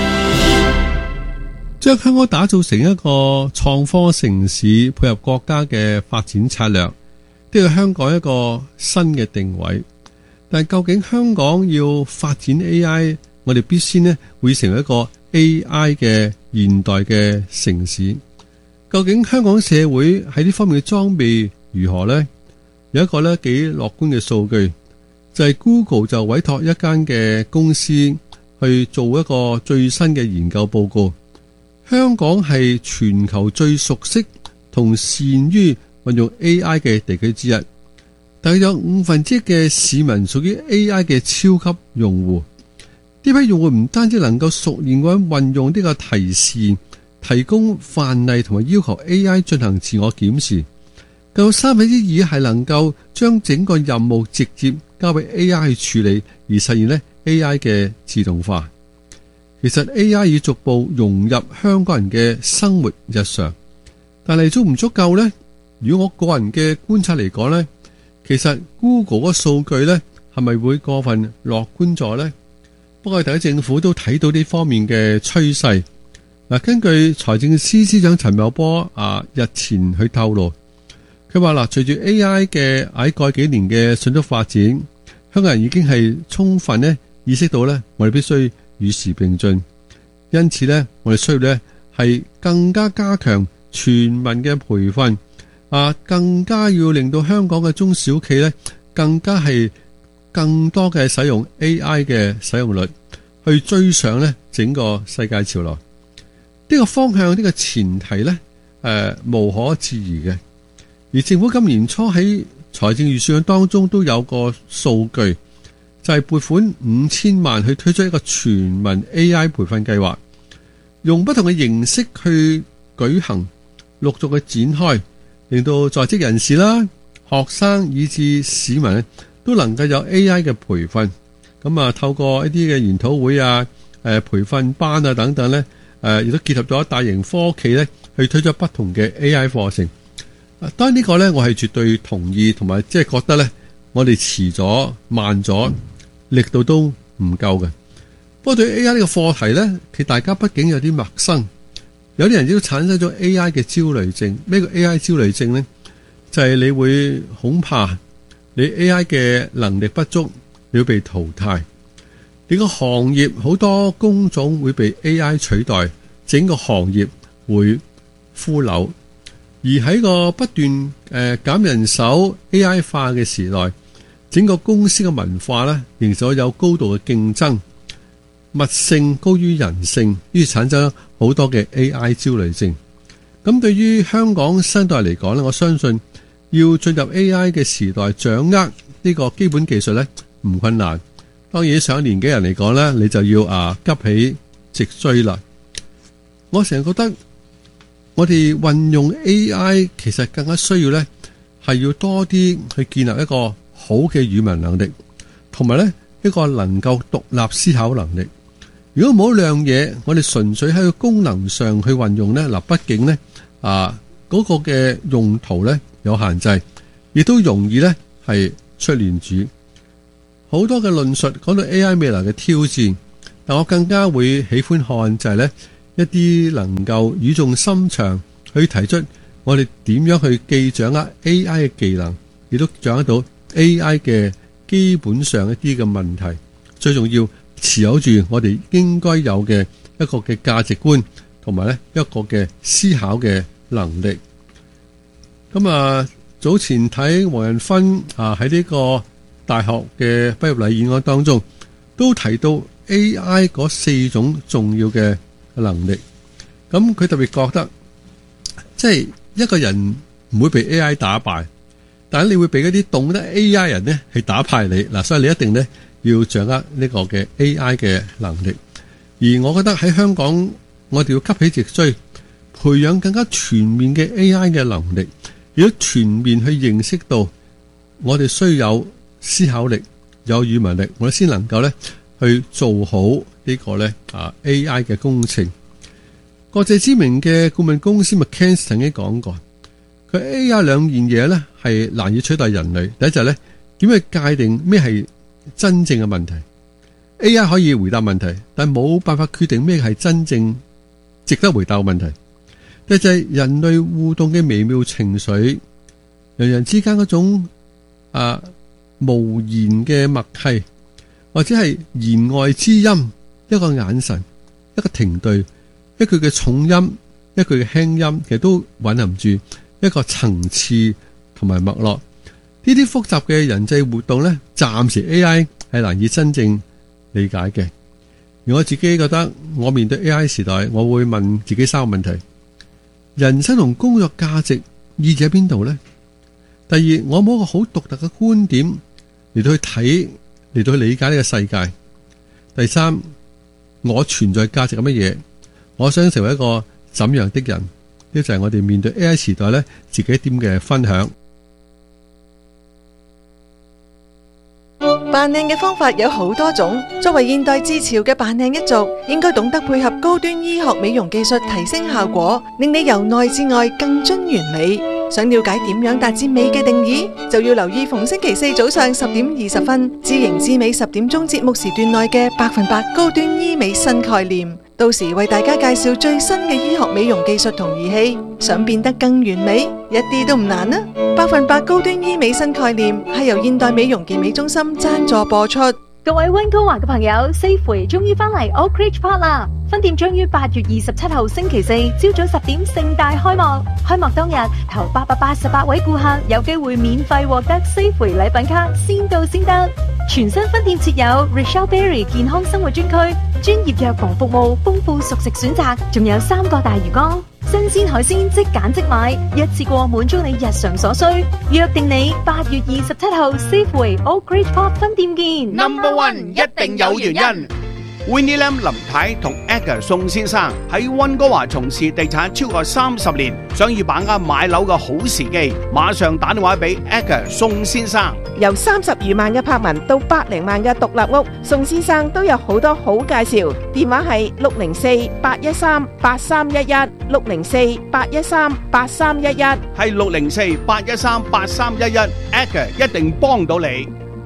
將香港打造成一個創科城市，配合國家嘅發展策略，都係香港一個新嘅定位。但究竟香港要發展 A I， 我哋必須呢會成為一個 A I 嘅現代嘅城市。究竟香港社會喺呢方面嘅裝備如何呢？有一個呢幾樂觀嘅數據，就係、是、Google 就委託一間嘅公司去做一個最新嘅研究報告。香港係全球最熟悉同善於運用 A I 嘅地區之一，大約有五分之一嘅市民屬於 A I 嘅超級用戶。呢批用戶唔單止能夠熟練咁運用呢個提示、提供範例同埋要求 A I 進行自我檢視，更有三分之二係能夠將整個任務直接交俾 A I 去處理，而實現呢 A I 嘅自動化。其實 A I 已逐步融入香港人嘅生活日常，但係足唔足夠呢？如果我個人嘅觀察嚟講呢，其實 Google 嗰個數據呢係咪會過分樂觀咗呢？不過，特區政府都睇到呢方面嘅趨勢。嗱，根據財政司司長陳茂波啊日前去透露，佢話嗱，隨住 A I 嘅喺過去幾年嘅迅速發展，香港人已經係充分呢意識到呢，我哋必須與時並進，因此呢，我哋需要呢係更加加強全民嘅培訓，啊，更加要令到香港嘅中小企呢更加係更多嘅使用 A I 嘅使用率，去追上呢整個世界潮流。呢個方向，呢個前提呢，誒無可置疑嘅。而政府今年初喺財政預算案當中都有個數據，就係撥款五千萬去推出一個全民 A I 培訓計劃，用不同嘅形式去舉行，陸續嘅展開，令到在職人士啦、學生以至市民都能夠有 A I 嘅培訓。咁啊，透過一啲嘅研討會啊、誒培訓班啊等等咧，誒亦都結合咗大型科企咧，去推出不同嘅 A I 課程。當然呢個咧，我係絕對同意，同埋即係覺得咧，我哋遲咗、慢咗，力度都唔夠嘅。不過對於 A I 呢個課題咧，其實大家畢竟有啲陌生，有啲人亦都產生咗 A I 嘅焦慮症。咩叫 A I 焦慮症咧？就係你會恐怕你 A I 嘅能力不足，你會被淘汰。你個行業好多工種會被 A I 取代，整個行業會腐朽。而喺個不斷誒減人手 A I 化嘅時代，整個公司嘅文化咧，形成咗有高度嘅競爭，物性高於人性，於是產生好多嘅 A I 焦慮症。咁對於香港新代嚟講咧，我相信要進入 A I 嘅時代，掌握呢個基本技術咧唔困難。當然上年紀人嚟講咧，你就要啊急起直追啦。我成日覺得。 我哋運用 A I 其實更加需要呢，係要多啲去建立一個好嘅語文能力，同埋呢一個能夠獨立思考能力。如果冇兩嘢，我哋純粹喺個功能上去運用呢，嗱，畢竟呢啊嗰個嘅用途呢有限制，亦都容易呢係出亂子。好多嘅論述講到 A I 未來嘅挑戰，但我更加會喜歡看就係呢一啲能夠語重心長去提出我哋點樣去既掌握 A I 嘅技能，亦都掌握到 A I 嘅基本上一啲嘅問題，最重要持有住我哋應該有嘅一個嘅價值觀，同埋呢一個嘅思考嘅能力。咁啊，早前睇黃仁勳啊喺呢個大學嘅畢業禮演講當中，都提到 A I 嗰四種重要嘅能力。咁佢特別覺得，即係一個人唔會被 A I 打敗，但係你會被嗰啲懂得 A I 人呢係打敗你嗱，所以你一定呢要掌握呢個嘅 A I 嘅能力。而我覺得喺香港，我哋要急起直追，培養更加全面嘅 A I 嘅能力，亦都全面去認識到我哋需要有思考力、有語文力，我哋先能夠咧去做好呢個咧啊 A I 嘅工程。國際知名嘅顧問公司 McKinsey 曾經講過，佢 A I 兩件嘢咧係難以取代人類。第一就係咧點去界定咩係真正嘅問題。A I 可以回答問題，但冇辦法決定咩係真正值得回答嘅問題。第二就係人類互動嘅微妙情緒，人人之間嗰種啊無言嘅默契，或者係言外之音，一個眼神，一個停頓，一句嘅重音，一句嘅輕音，其實都蘊含住一個層次同埋脈絡。呢啲複雜嘅人際活動呢，暫時 A I 係難以真正理解嘅。而我自己覺得，我面對 A I 時代，我會問自己三個問題：人生同工作價值意義喺邊度呢？第二，我冇一個好獨特嘅觀點嚟到去睇，嚟到去理解呢個世界。第三，我存在價值係乜嘢？我想成為一個怎樣的人？呢就係我哋面對 A I 時代呢自己一點嘅分享。 扮靚嘅方法有好多種，作為現代之潮嘅扮靚一族，應該懂得配合高端醫學美容技術提升效果，令你由內至外更臻完美。想了解點樣達至美嘅定義，就要留意逢星期四早上十點二十分，知型知美十點鐘節目時段內嘅百分百高端醫美新概念。到時為大家介紹最新嘅醫學美容技術同儀器，想變得更完美，一啲都唔難啊！百分百高端醫美新概念係由現代美容健美中心贊助播出。 各位溫哥華嘅朋友 ，Safeway 終於返嚟 Oak Ridge Park 啦！分店將於八月二十七號星期四朝早十點盛大開幕。開幕當日，頭八百八十八位顧客有機會免費獲得 Safeway 禮品卡，先到先得。全新分店設有 Rachel Berry 健康生活專區，專業藥房服務，豐富熟食選擇，仲有三個大魚缸。新鮮海鮮即揀即買，一次過滿足你日常所需。約定你八月二十七號 Safeway Oak Ridge Park 分店見。 Number one 一定有原因。Winnie Lam 林太同 Edgar 宋先生喺溫哥華從事地產超過三十年，想要把握買樓嘅好時機，馬上打電話俾 Edgar 宋先生。 由三十餘萬嘅柏文到百零萬嘅獨立屋，宋先生都有好多好介紹。電話係六零四八一三八三一一，六零四八一三八三一一， 係六零四八一三八三一一 ，Edgar 一定幫到你。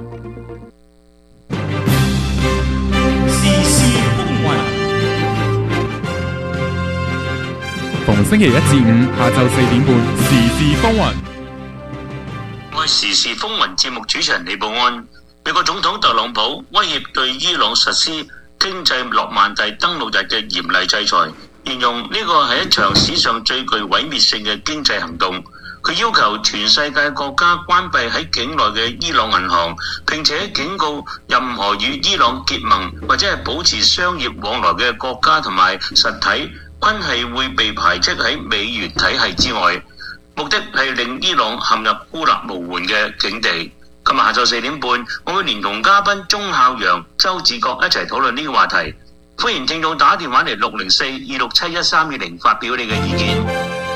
逢星期一至五下晝四點半，時事風雲。 我係時事風雲節目主持人李寶安。美國總統特朗普威脅對伊朗實施經濟諾曼第登陸日嘅嚴厲制裁，形容呢個係一場史上最具毀滅性嘅經濟行動。佢要求全世界國家關閉喺境內嘅伊朗銀行，並且警告任何與伊朗結盟或者係保持商業往來嘅國家同埋實體，均係會被排斥喺美元體系之外，目的係令伊朗陷入孤立無援嘅境地。今日下晝四點半，我會連同嘉賓鐘孝陽、周志國一齊討論呢個話題。歡迎聽眾打電話嚟六零四二六七一三二零發表你嘅意見。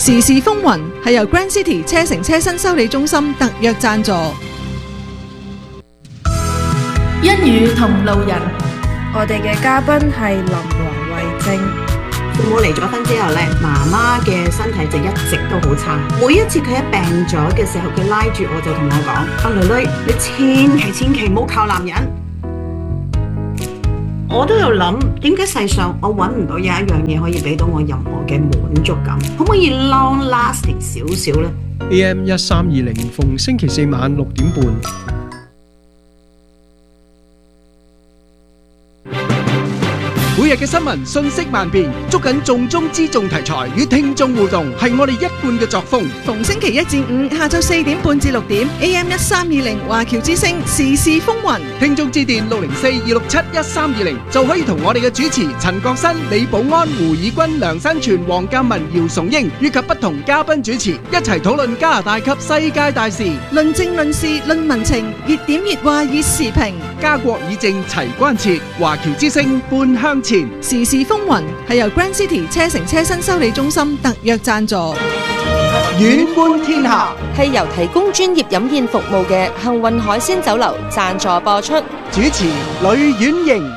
時事風雲係由 Grand City 車城車身修理中心特約贊助。 一語同路人，我哋嘅嘉賓係林黃慧正。 父母離咗婚之後咧，媽媽嘅身體就一直都好差。每一次佢一病咗嘅時候，佢拉住我就同我講：阿女女，你千祈千祈唔好靠男人。我都有諗，點解世上我揾唔到有一樣嘢可以俾到我任何嘅滿足感？可唔可以 long lasting 少少呢？ A M 一三二零逢星期四晚六點半。 每日嘅新聞信息萬變，捉緊重中之重題材與聽眾互動，係我哋一貫嘅作風。 逢星期一至五下晝四點半至六點 A M 一三二零華僑之聲時事風雲， 聽眾致電六零四二六七一三二零就可以同我哋嘅主持陳國新、李寶安、胡以軍、梁新全、黃鑑文、姚崇英以及不同嘉賓主持一齊討論加拿大及世界大事， 論政論事論民情，熱點熱話熱時評， 家國議政齊關切，華僑之聲半向前。 時事風雲係由 Grand City 車城車身修理中心特約贊助。 遠觀天下係由提供專業飲宴服務嘅幸運海鮮酒樓贊助播出。 主持呂婉瑩。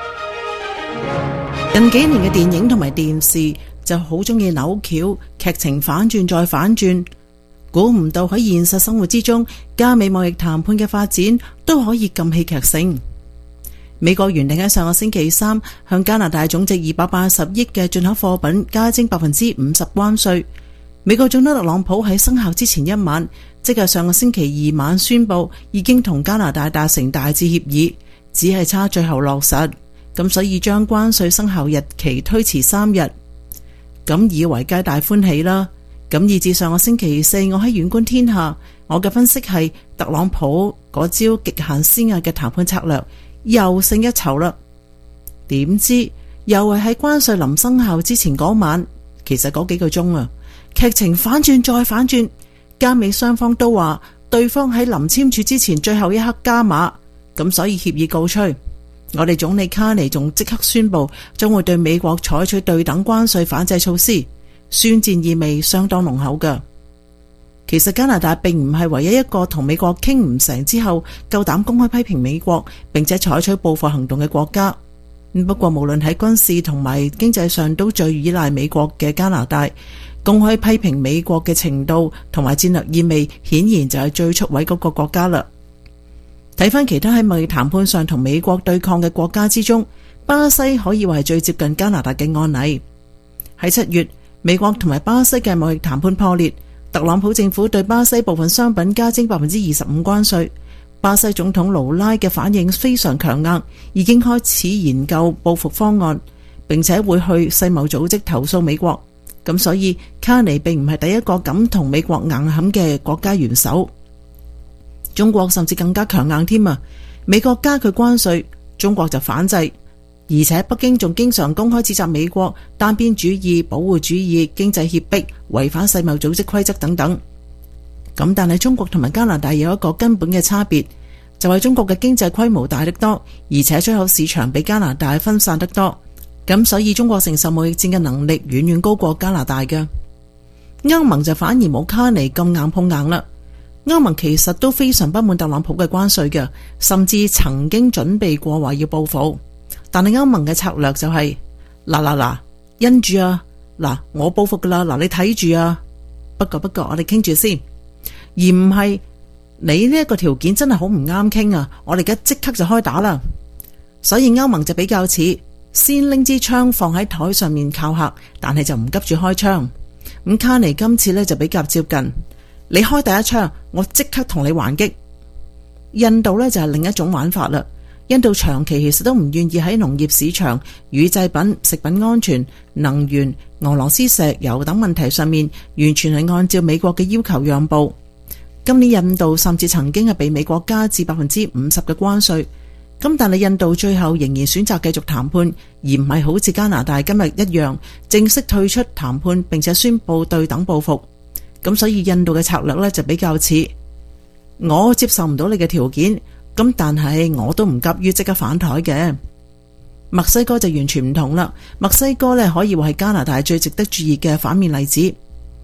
近幾年嘅電影同埋電視就好中意扭橋，劇情反轉再反轉，估唔到喺現實生活之中，加美貿易談判嘅發展都可以咁戲劇性。美國原定喺上個星期三向加拿大總值二百八十億嘅進口貨品加徵百分之五十關稅。美國總統特朗普喺生效之前一晚，即係上個星期二晚宣布已經同加拿大達成大致協議，只係差最後落實，咁所以將關稅生效日期推遲三日。咁以為皆大歡喜啦。咁以至上個星期四，我喺遠觀天下，我嘅分析係特朗普嗰招極限施壓嘅談判策略又勝一籌啦。點知又係喺關稅臨生效之前嗰晚，其實嗰幾個鐘啊，劇情反轉再反轉，加美雙方都話對方喺臨簽署之前最後一刻加碼，咁所以協議告吹。我哋總理卡尼仲即刻宣布將會對美國採取對等關稅反制措施，宣戰意味相當濃厚㗎。其實加拿大並唔係唯一一個同美國傾唔成之後夠膽公開批評美國並且採取報復行動嘅國家。不過無論喺軍事同埋經濟上都最依賴美國嘅加拿大，公開批評美國嘅程度同埋戰略意味顯然就係最出位嗰個國家啦。睇翻其他喺貿易談判上同美國對抗嘅國家之中，巴西可以話係最接近加拿大嘅案例。喺七月，美國同埋巴西嘅貿易談判破裂，特朗普政府對巴西部分商品加徵百分之二十五關稅。巴西總統盧拉嘅反應非常強硬，已經開始研究報復方案，並且會去世貿組織投訴美國。咁所以卡尼並唔係第一個敢同美國硬撼嘅國家元首。中國甚至更加強硬添啊！美國加佢關稅，中國就反制，而且北京仲經常公開指責美國單邊主義、保護主義、經濟脅迫、違反世貿組織規則等等。咁但係中國同埋加拿大有一個根本嘅差別，就係中國嘅經濟規模大得多，而且出口市場比加拿大分散得多。咁所以中國承受貿易戰嘅能力遠遠高過加拿大嘅。歐盟就反而冇卡尼咁硬碰硬啦。歐盟其實都非常不滿特朗普嘅關稅嘅，甚至曾經準備過話要報復。但係歐盟嘅策略就係嗱嗱嗱，因住啊，嗱我報復噶啦，嗱你睇住啊。不過不過我哋傾住先，而唔係你呢一個條件真係好唔啱傾啊，我哋而家即刻就開打啦。所以歐盟就比較似先拎支槍放喺台上面靠嚇，但係就唔急住開槍。咁卡尼今次呢就比較接近。你開第一槍，我即刻同你還擊。印度呢就係另一種玩法啦。印度長期其實都唔願意喺農業市場、乳製品、食品安全、能源、俄羅斯石油等問題上面，完全係按照美國嘅要求讓步。今年印度甚至曾經係被美國加至百分之五十嘅關稅。咁但係印度最後仍然選擇繼續談判，而唔係好似加拿大今日一樣正式退出談判，並且宣布對等報復。咁所以印度嘅策略呢就比較似我接受唔到你嘅條件，咁但係我都唔急於即刻反台嘅。墨西哥就完全唔同啦，墨西哥呢可以話係加拿大最值得注意嘅反面例子。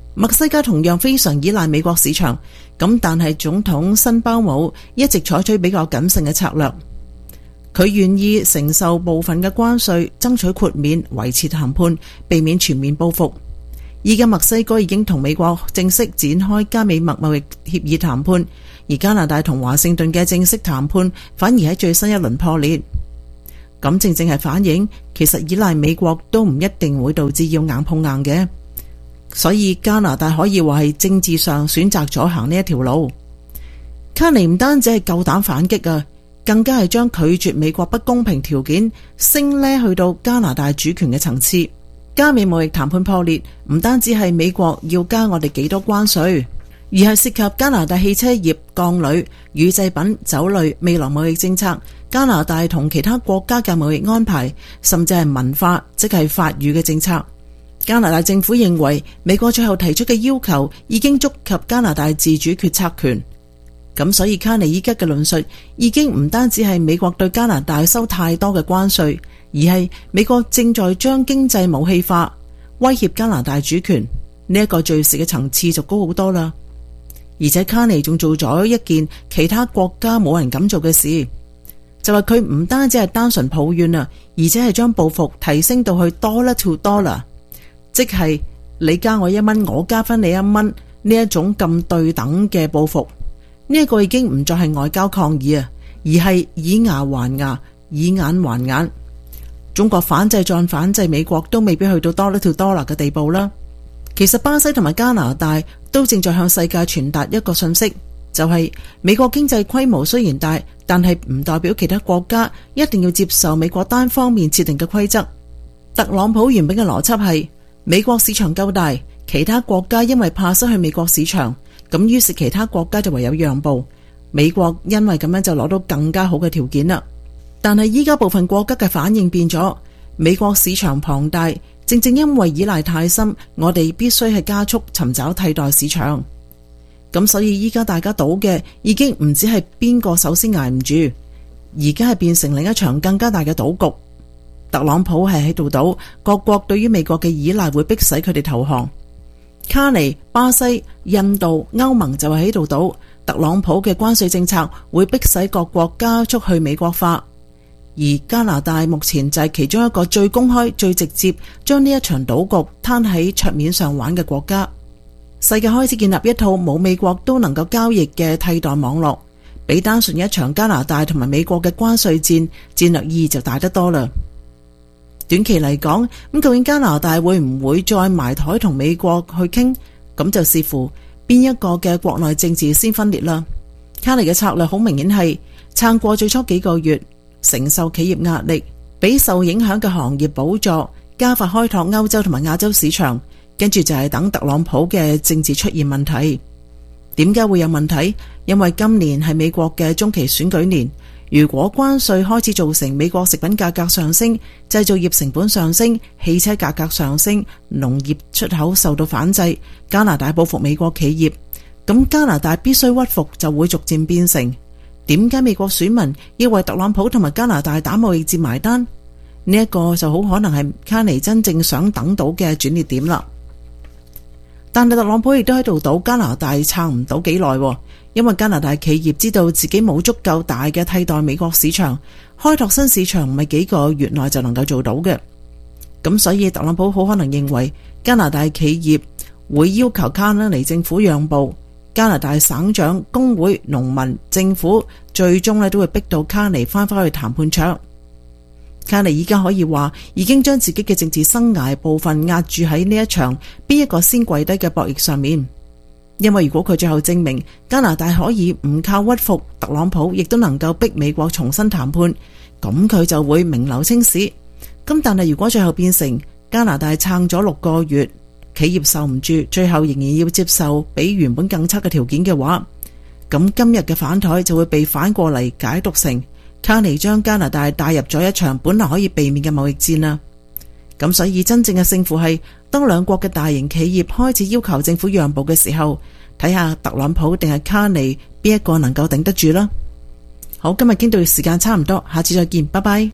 墨西哥同樣非常依賴美國市場，咁但係總統辛鮑姆一直採取比較謹慎嘅策略，佢願意承受部分嘅關稅，爭取豁免，維持談判，避免全面報復。依家墨西哥已經同美國正式展開加美墨貿易協議談判，而加拿大同華盛頓嘅正式談判反而喺最新一輪破裂。咁正正係反映，其實依賴美國都唔一定會導致要硬碰硬嘅，所以加拿大可以話係政治上選擇咗行呢一條路。卡尼唔單止係夠膽反擊啊，更加係將拒絕美國不公平條件升呢去到加拿大主權嘅層次。加美貿易談判破裂，唔單止係美國要加我哋幾多關稅，而係涉及加拿大汽車業、鋼鋁、乳製品、酒類未來貿易政策、加拿大同其他國家嘅貿易安排，甚至係文化，即係法語嘅政策。加拿大政府認為美國最後提出嘅要求已經觸及加拿大自主決策權，咁所以卡尼依家嘅論述已經唔單止係美國對加拿大收太多嘅關稅，而係美國正在將經濟武器化，威脅加拿大主權。呢、這、一個敘事嘅層次就高好多啦。而且卡尼仲做咗一件其他國家冇人敢做嘅事，就係佢唔單止係單純抱怨啊，而且係將報復提升到去 dollar to dollar， 即係你加我一蚊，我加翻你一蚊呢一種咁對等嘅報復。呢、這、一個已經唔再係外交抗議啊，而係以牙還牙，以眼還眼。中國反制再反制美國都未必去到 dollar to dollar 嘅地步啦。其實巴西同埋加拿大都正在向世界傳達一個信息，就係、是、美國經濟規模雖然大，但係唔代表其他國家一定要接受美國單方面設定嘅規則。特朗普原本嘅邏輯係美國市場夠大，其他國家因為怕失去美國市場，咁於是其他國家就唯有讓步，美國因為咁樣就攞到更加好嘅條件啦。但係依家部分國家嘅反應變咗，美國市場龐大，正正因為依賴太深，我哋必須係加速尋找替代市場。咁所以依家大家賭嘅已經唔止係邊個首先挨唔住，而家係變成另一場更加大嘅賭局。特朗普係喺度賭，各國對於美國嘅依賴會迫使佢哋投降。卡尼、巴西、印度、歐盟就係喺度賭，特朗普嘅關稅政策會迫使各國加速去美國化。而加拿大目前就係其中一個最公開、最直接將呢一場賭局攤喺桌面上玩嘅國家。世界開始建立一套冇美國都能夠交易嘅替代網絡，比單純一場加拿大同埋美國嘅關稅戰戰略意義就大得多啦。短期嚟講，咁究竟加拿大會唔會再埋台同美國去傾？咁就視乎邊一個嘅國內政治先分裂啦。卡尼嘅策略好明顯係撐過最初幾個月，承受企業壓力，俾受影響嘅行業補助，加快開拓歐洲同埋亞洲市場，跟住就係等特朗普嘅政治出現問題。點解會有問題？因為今年係美國嘅中期選舉年，如果關稅開始造成美國食品價格上升，製造業成本上升，汽車價格上升，農業出口受到反制，加拿大報復美國企業，咁加拿大必須屈服，就會逐漸變成點解美國選民要為特朗普同埋加拿大打貿易戰埋單？呢、這、一個就好可能係卡尼真正想等到嘅轉捩點啦。但係特朗普亦都喺度賭加拿大撐唔到幾耐，因為加拿大企業知道自己冇足夠大嘅替代美國市場，開拓新市場唔係幾個月內就能夠做到嘅。咁所以特朗普好可能認為加拿大企業會要求卡尼政府讓步。加拿大省長、工會、農民、政府最終咧都會逼到卡尼翻返去談判桌。卡尼依家可以話已經將自己嘅政治生涯部分壓住喺呢一場邊一個先跪低嘅博弈上面。因為如果佢最後證明加拿大可以唔靠屈服，特朗普亦都能夠逼美國重新談判，咁佢就會名留青史。咁但係如果最後變成加拿大撐咗六個月，企業受唔住，最後仍然要接受比原本更差嘅條件嘅話，咁今日嘅反台就會被反過嚟解讀成卡尼將加拿大帶入咗一場本來可以避免嘅貿易戰啦。咁所以真正嘅勝負係當兩國嘅大型企業開始要求政府讓步嘅時候，睇下特朗普定係卡尼邊一個能夠頂得住啦。好，今日傾到時間差唔多，下次再見，拜拜。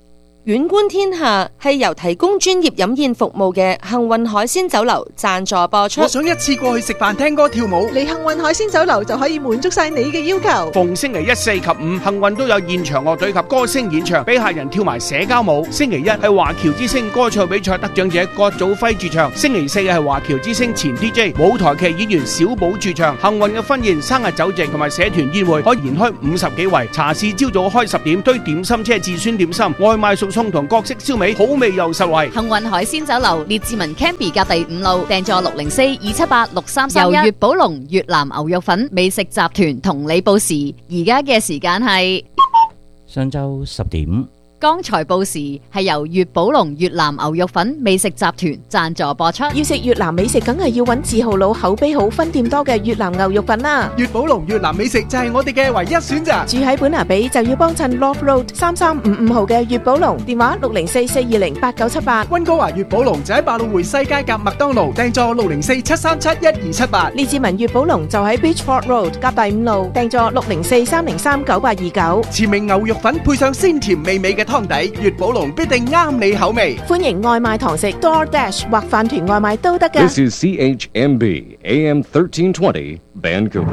遠觀天下係由提供專業飲宴服務嘅幸運海鮮酒樓贊助播出。 我想一次過去食飯、聽歌、跳舞， 嚟幸運海鮮酒樓就可以滿足晒你嘅要求。 逢星期一、四及五，幸運都有現場樂隊及歌星演唱，俾客人跳埋社交舞。星期一係華僑之星歌唱比賽得獎者郭祖輝駐唱，星期四係華僑之星前 D J 舞台劇演員小寶駐唱。幸運嘅婚宴、生日酒席同埋社團宴會可以延開五十幾圍。茶市朝早開十點，堆點心車至酸點心，外賣熟餸同各式燒味，好味又實惠。 幸運海鮮酒樓列治文 Campy 隔第五路，訂座六零四二七八六三三一。由粵寶龍越南牛肉粉美食集團同你報時，而家嘅時間係上晝十點。 剛才報時係由粵寶龍越南牛肉粉美食集團贊助播出。 要食越南美食，梗係要揾字號佬口碑好、分店多嘅越南牛肉粉啦。 粵寶龍越南美食就係我哋嘅唯一選擇。 住喺本拿比就要幫襯 Love Road 三三五五號嘅粵寶龍，電話六零四四二零八九七八。 溫哥華粵寶龍就喺百老匯西街夾麥當勞，訂座六零四七三七一二七八。 列治文粵寶龍就喺 Beachford Road 夾第五路，訂座六零四三零三九八二九。 馳名牛肉粉配上鮮甜美味嘅湯底，粵寶龍必定啱你口味。 歡迎外賣堂食 DoorDash 或飯團外賣都得㗎。 This is C H M B A M thirteen twenty Vancouver。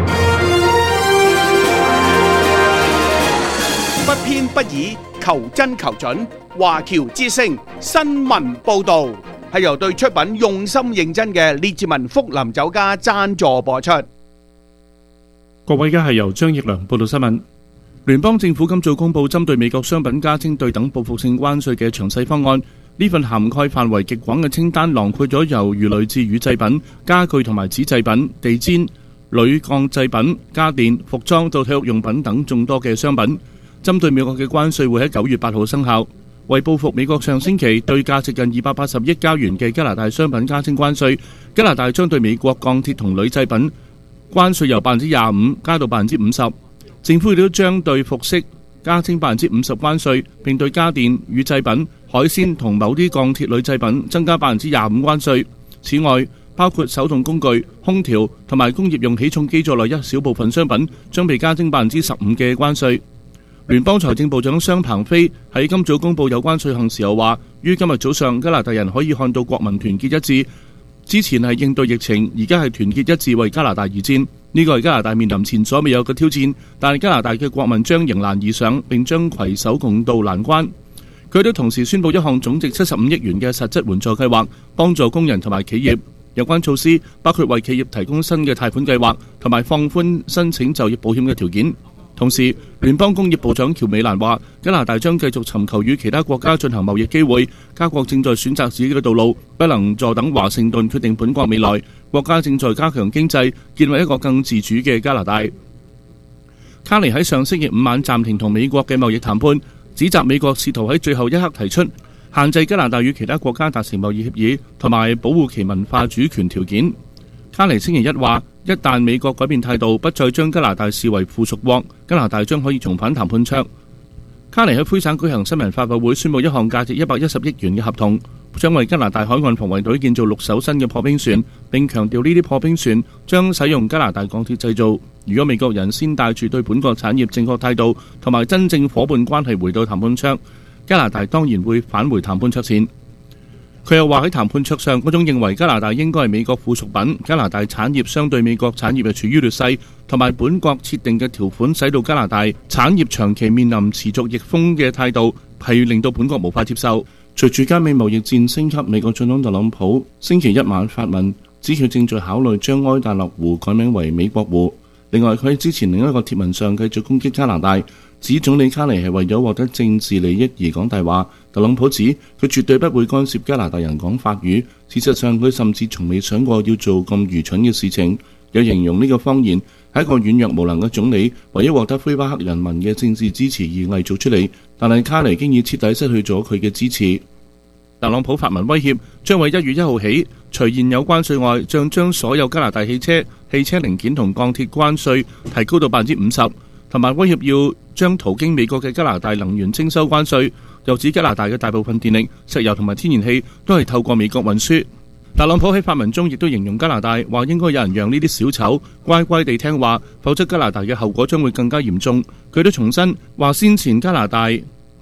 不偏不倚，求真求準。華僑之聲新聞報導係由對出品用心認真嘅列治文福林酒家贊助播出。 各位，而家係由張奕良報道新聞。聯邦政府今早公布針對美國商品加徵對等報復性關稅嘅詳細方案。呢份涵蓋範圍極廣嘅清單囊括咗由魚類至乳製品、家具同埋紙製品、地氈、鋁鋼製品、家電、服裝到體育用品等眾多嘅商品。針對美國嘅關稅會喺九月八號生效，為報復美國上星期對價值近二百八十億加元嘅加拿大商品加徵關稅，加拿大將對美國鋼鐵同鋁製品關稅由百分之廿五加到百分之五十。政府亦都將對服飾加徵百分之五十關稅，並對家電、乳製品、海鮮同某啲鋼鐵鋁製品增加百分之廿五關稅。此外，包括手動工具、空調同埋工業用起重機在內一小部分商品將被加徵百分之十五嘅關稅。聯邦財政部長商鵬飛喺今早公布有關稅項時候話，於今日早上加拿大人可以看到國民團結一致。之前係應對疫情，而家係團結一致為加拿大而戰。呢個係加拿大面臨前所未有嘅挑戰，但係加拿大嘅國民將迎難而上，並將攜手共度難關。佢都同時宣布一項總值七十五億元嘅實質援助計劃，幫助工人同埋企業。有關措施包括為企業提供新嘅貸款計劃，同埋放寬申請就業保險嘅條件。同時，聯邦工業部長喬美蘭話，加拿大將繼續尋求與其他國家進行貿易機會。加國正在選擇自己嘅道路，不能坐等華盛頓決定本國未來。國家正在加強經濟，建立一個更自主嘅加拿大。卡尼喺上星期五晚暫停同美國嘅貿易談判，指責美國試圖喺最後一刻提出限制加拿大與其他國家達成貿易協議，同埋保護其文化主權條件。卡尼星期一話，一旦美國改變態度，不再將加拿大視為附屬國，加拿大將可以重返談判桌。卡尼喺魁省舉行新聞發佈會，宣布一項價值一百一十億元嘅合同，將為加拿大海岸防衛隊建造六艘新嘅破冰船，並強調呢啲破冰船將使用加拿大鋼鐵製造。如果美國人先帶住對本國產業正確態度同埋真正夥伴關係回到談判桌，加拿大當然會返回談判桌前。佢又話喺談判桌上，嗰種認為加拿大應該係美國附屬品，加拿大產業相對美國產業係處於劣勢，同埋本國設定嘅條款使到加拿大產業長期面臨持續逆風嘅態度，係令到本國無法接受。隨住加美貿易戰升級，美國總統特朗普星期一晚發文，指佢正在考慮將埃達勒湖改名為美國湖。另外，佢喺之前另一個貼文上繼續攻擊加拿大，指總理卡尼係為咗獲得政治利益而講大話。特朗普指佢絕對不會干涉加拿大人講法語，事實上佢甚至從未想過要做咁愚蠢嘅事情。有形容呢個謊言係一個軟弱無能嘅總理為咗獲得魁北克人民嘅政治支持而偽造出嚟，但係卡尼經已徹底失去咗佢嘅支持。特朗普發文威脅，將喺一月一號起，除現有關稅外，將將所有加拿大汽車、汽車零件同鋼鐵關稅提高到百分之五十，同埋威脅要將途經美國嘅加拿大能源徵收關稅。又指加拿大嘅大部分電力、石油同埋天然氣都係透過美國運輸。特朗普喺發文中亦都形容加拿大，話應該有人讓呢啲小丑乖乖地聽話，否則加拿大嘅後果將會更加嚴重。佢都重申話先前加拿大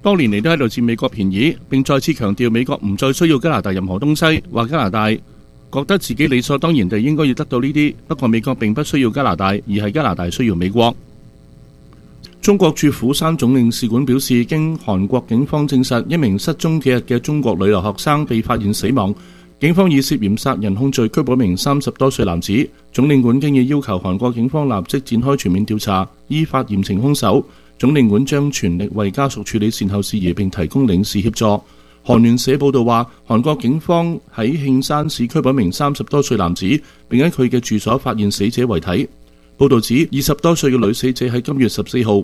多年嚟都喺度佔美國便宜，並再次強調美國唔再需要加拿大任何東西，話加拿大覺得自己理所當然地應該要得到呢啲。不過美國並不需要加拿大，而係加拿大需要美國。中國駐釜山總領事館表示，經韓國警方證實，一名失蹤幾日嘅中國女留學生被發現死亡，警方以涉嫌殺人控罪拘捕一名三十多歲男子。總領館經已要求韓國警方立即展開全面調查，依法嚴懲兇手。總領館將全力為家屬處理善後事宜，並提供領事協助。韓聯社報道話，韓國警方喺慶山市拘捕一名三十多歲男子，並喺佢嘅住所發現死者遺體。報道指，二十多歲嘅女死者喺今月十四號